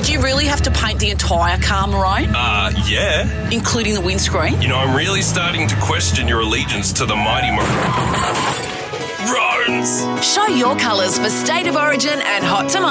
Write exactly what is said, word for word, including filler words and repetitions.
Did you really have to paint the entire car maroon, Uh, yeah. including the windscreen? You know, I'm really starting to question your allegiance to the mighty Maroons. Show your colours for State of Origin and Hot Tomato.